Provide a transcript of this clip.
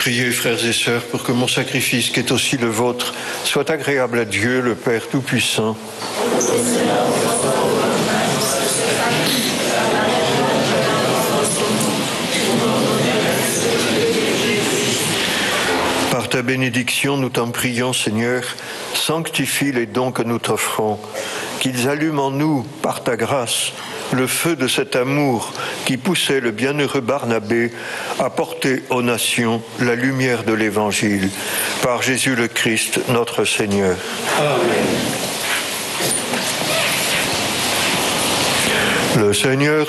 Priez, frères et sœurs, pour que mon sacrifice, qui est aussi le vôtre, soit agréable à Dieu, le Père Tout-Puissant. Par ta bénédiction, nous t'en prions, Seigneur, sanctifie les dons que nous t'offrons, qu'ils allument en nous, par ta grâce, le feu de cet amour qui poussait le bienheureux Barnabé à porter aux nations la lumière de l'Évangile. Par Jésus le Christ, notre Seigneur. Amen. Le Seigneur